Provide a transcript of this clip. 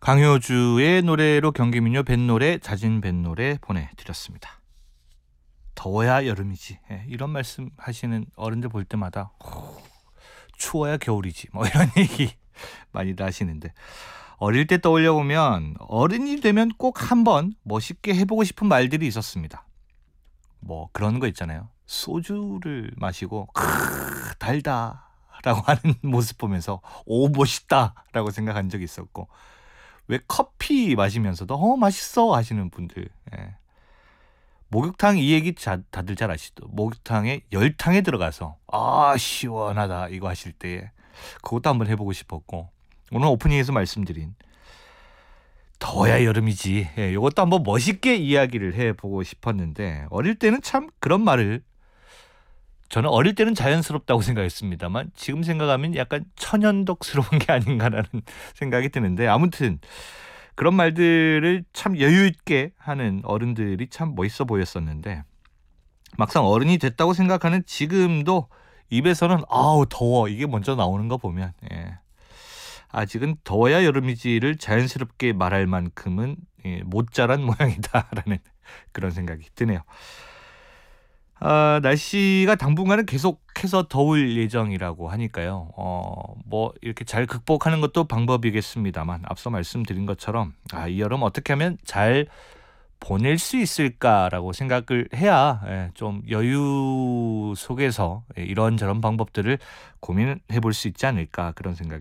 강효주의 노래로 경기민요 뱃노래 잦은 뱃노래 보내드렸습니다. 더워야 여름이지. 이런 말씀 하시는 어른들 볼 때마다 추워야 겨울이지 뭐 이런 얘기 많이들 하시는데, 어릴 때 떠올려 보면 어른이 되면 꼭 한번 멋있게 해보고 싶은 말들이 있었습니다. 뭐 그런 거 있잖아요. 소주를 마시고 달다 라고 하는 모습 보면서 오 멋있다 라고 생각한 적이 있었고, 왜 커피 마시면서도 맛있어 하시는 분들, 목욕탕 이 얘기 다들 잘 아시죠? 목욕탕에 열탕에 들어가서 시원하다 이거 하실 때 그것도 한번 해보고 싶었고, 오늘 오프닝에서 말씀드린 더워야 여름이지, 이것도 한번 멋있게 이야기를 해보고 싶었는데, 어릴 때는 참 그런 말을, 저는 어릴 때는 자연스럽다고 생각했습니다만 지금 생각하면 약간 천연덕스러운 게 아닌가라는 생각이 드는데, 아무튼 그런 말들을 참 여유 있게 하는 어른들이 참 멋있어 보였었는데, 막상 어른이 됐다고 생각하는 지금도 입에서는 아우 더워 이게 먼저 나오는 거 보면, 아직은 더워야 여름이지를 자연스럽게 말할 만큼은 못 자란 모양이다라는 그런 생각이 드네요. 날씨가 당분간은 계속해서 더울 예정이라고 하니까요. 뭐 이렇게 잘 극복하는 것도 방법이겠습니다만, 앞서 말씀드린 것처럼 이 여름 어떻게 하면 잘 보낼 수 있을까라고 생각을 해야 좀 여유 속에서 이런저런 방법들을 고민해 볼 수 있지 않을까, 그런 생각이